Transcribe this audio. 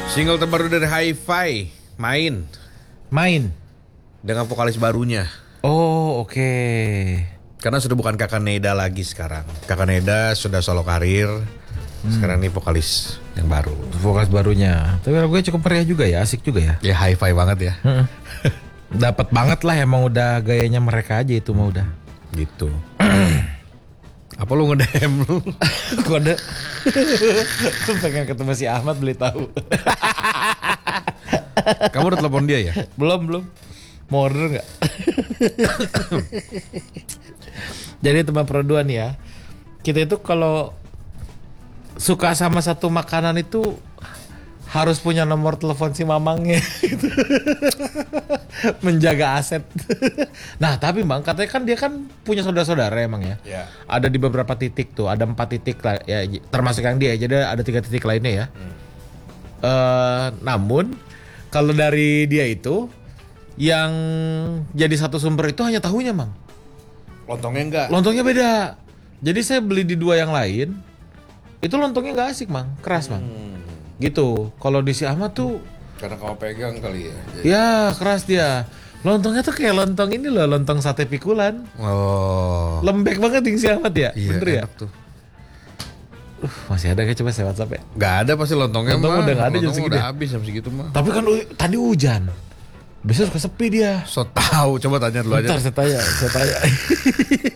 Single terbaru dari Hi-Fi, Main, dengan vokalis barunya. Oh, oke. Karena sudah bukan Kakak Neda lagi sekarang. Kakak Neda sudah solo karir. Sekarang ini vokalis yang baru. Vokalis barunya. Tapi lagunya cukup meriah juga ya, asik juga ya. Ya Hi-Fi banget ya. Dapat banget lah, emang udah gayanya mereka aja itu mah udah. Gitu. Apa lu nge-DM lu? Kode. Pengen ketemu si Ahmad, beli tahu. Kamu udah telepon dia ya? Belum. Mau order nggak? Jadi teman perduan ya, kita itu kalau suka sama satu makanan itu harus punya nomor telepon si mamangnya gitu. Menjaga aset. Nah tapi Bang, katanya kan dia kan punya saudara-saudara emang ya. Ya. Ada di beberapa titik tuh, ada 4 titik lah ya, termasuk yang dia, jadi ada 3 titik lainnya ya. Namun kalau dari dia itu yang jadi satu sumber itu hanya tahunya, Mang. Lontongnya enggak? Lontongnya beda. Jadi saya beli di 2 yang lain, itu lontongnya nggak asik, Mang, keras, Mang. Gitu. Kalau di si Ahmad tuh, Karena kamu pegang kali ya. ya keras dia. Lontongnya tuh kayak lontong ini loh, lontong sate pikulan. Oh. Lembek banget yang si Ahmad ya. Iya, Bener ya? enak tuh. Masih ada kayak, coba saya WhatsApp ya. Gak ada pasti lontongnya Lontong mah. udah nggak ada jam Lontong segini. udah habis jam segitu mah. Tapi kan tadi hujan. Biasanya suka sepi dia. So tahu, coba tanya dulu aja. Bentar saya tanya.